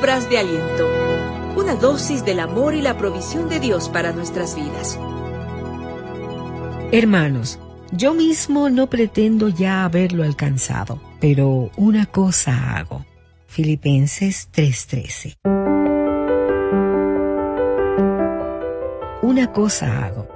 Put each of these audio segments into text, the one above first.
Palabras de aliento. Una dosis del amor y la provisión de Dios para nuestras vidas. Hermanos, yo mismo no pretendo ya haberlo alcanzado, pero una cosa hago. Filipenses 3:13. Una cosa hago.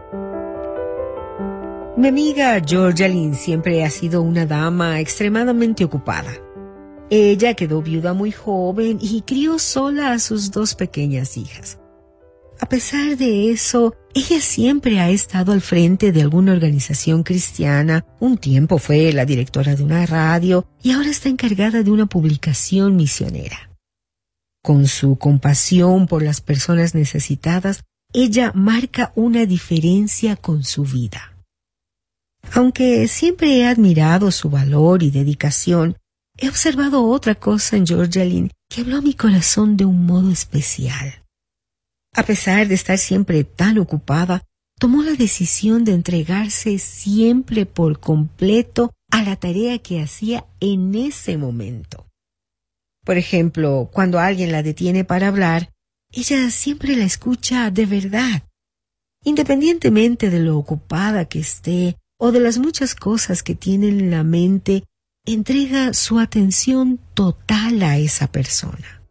Mi amiga Georgia Lynn siempre ha sido una dama extremadamente ocupada. Ella quedó viuda muy joven y crió sola a sus 2 pequeñas hijas. A pesar de eso, ella siempre ha estado al frente de alguna organización cristiana. Un tiempo fue la directora de una radio y ahora está encargada de una publicación misionera. Con su compasión por las personas necesitadas, ella marca una diferencia con su vida. Aunque siempre he admirado su valor y dedicación, he observado otra cosa en Georgia Lynn que habló a mi corazón de un modo especial. A pesar de estar siempre tan ocupada, tomó la decisión de entregarse siempre por completo a la tarea que hacía en ese momento. Por ejemplo, cuando alguien la detiene para hablar, ella siempre la escucha de verdad. Independientemente de lo ocupada que esté o de las muchas cosas que tiene en la mente, entrega su atención total a esa persona.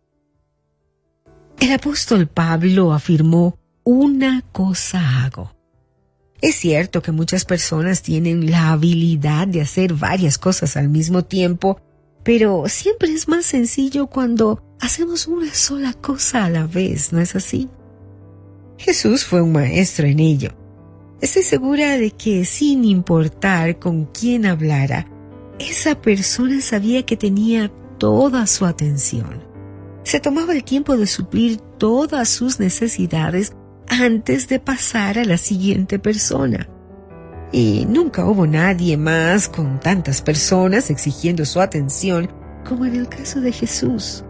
El apóstol Pablo afirmó: una cosa hago. Es cierto que muchas personas tienen la habilidad de hacer varias cosas al mismo tiempo, pero siempre es más sencillo cuando hacemos una sola cosa a la vez, ¿no es así? Jesús fue un maestro en ello. Estoy segura de que sin importar con quién hablara, esa persona sabía que tenía toda su atención. Se tomaba el tiempo de suplir todas sus necesidades antes de pasar a la siguiente persona. Y nunca hubo nadie más con tantas personas exigiendo su atención como en el caso de Jesús.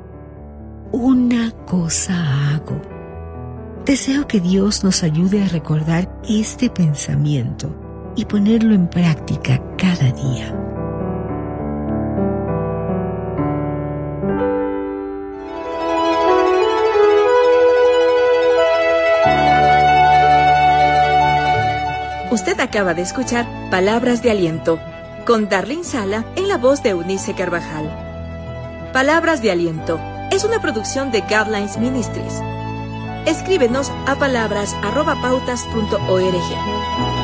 Una cosa hago. Deseo que Dios nos ayude a recordar este pensamiento y ponerlo en práctica cada día. Usted acaba de escuchar Palabras de Aliento, con Darlene Sala en la voz de Eunice Carvajal. Palabras de Aliento es una producción de Guidelines Ministries. Escríbenos a palabras@pautas.org.